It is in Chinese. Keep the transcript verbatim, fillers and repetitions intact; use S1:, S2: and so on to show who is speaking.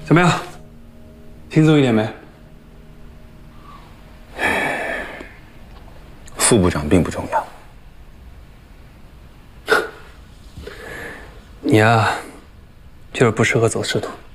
S1: 怎么样？轻松一点没？
S2: 副部长并不重要。
S1: 你呀，就是不适合走仕途。